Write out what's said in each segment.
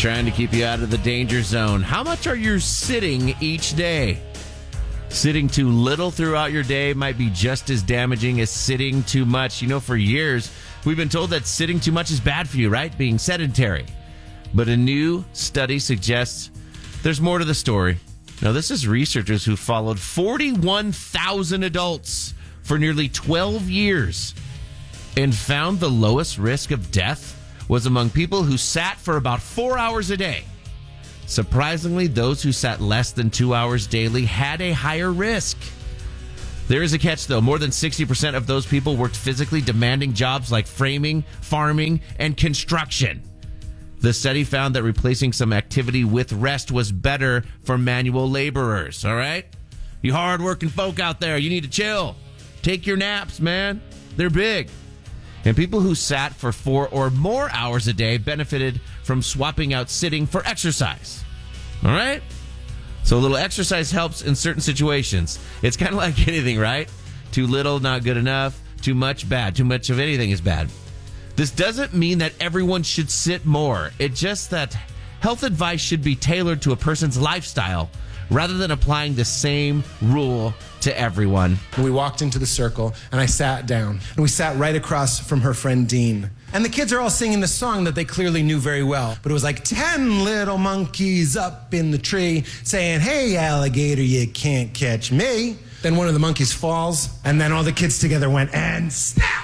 Trying to keep you out of the danger zone. How much are you sitting each day? Sitting too little throughout your day might be just as damaging as sitting too much. You know, for years, we've been told that sitting too much is bad for you, right? Being sedentary. But a new study suggests there's more to the story. Now, this is researchers who followed 41,000 adults for nearly 12 years and found the lowest risk of death was among people who sat for about 4 hours a day. Surprisingly, those who sat less than 2 hours daily had a higher risk. There is a catch, though. More than 60% of those people worked physically demanding jobs like framing, farming, and construction. The study found that replacing some activity with rest was better for manual laborers, all right? You hard-working folk out there, you need to chill. Take your naps, man. They're big. And people who sat for 4 or more hours a day benefited from swapping out sitting for exercise. All right? So a little exercise helps in certain situations. It's kind of like anything, right? Too little, not good enough. Too much, bad. Too much of anything is bad. This doesn't mean that everyone should sit more. It's just that health advice should be tailored to a person's lifestyle rather than applying the same rule to everyone. We walked into the circle, and I sat down. And we sat right across from her friend Dean. And the kids are all singing the song that they clearly knew very well. But it was like 10 little monkeys up in the tree saying, "Hey, alligator, you can't catch me." Then one of the monkeys falls, and then all the kids together went, and snap!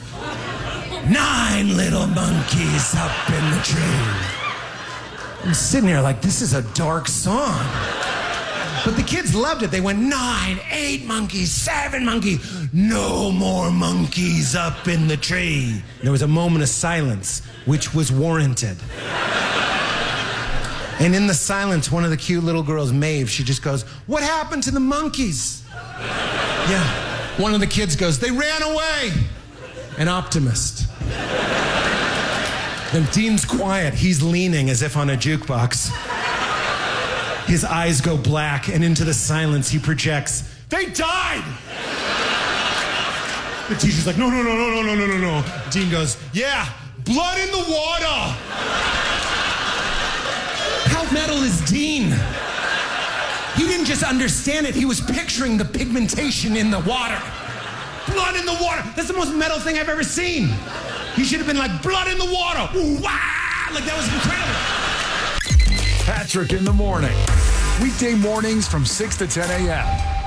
9 little monkeys up in the tree. I'm sitting here like, this is a dark song. But the kids loved it. They went 9, 8 monkeys, 7 monkeys. No more monkeys up in the tree. There was a moment of silence, which was warranted. And in the silence, one of the cute little girls, Maeve, she just goes, "What happened to the monkeys?" Yeah. One of the kids goes, "They ran away." An optimist. Then Dean's quiet. He's leaning as if on a jukebox. His eyes go black, and into the silence he projects, "They died!" The teacher's like, no. Dean goes, "Yeah, blood in the water." How metal is Dean? He didn't just understand it, he was picturing the pigmentation in the water. Blood in the water. That's the most metal thing I've ever seen. He should have been like, "Blood in the water." Ooh, wah! Like, that was incredible. Patrick in the morning. Weekday mornings from 6 to 10 a.m.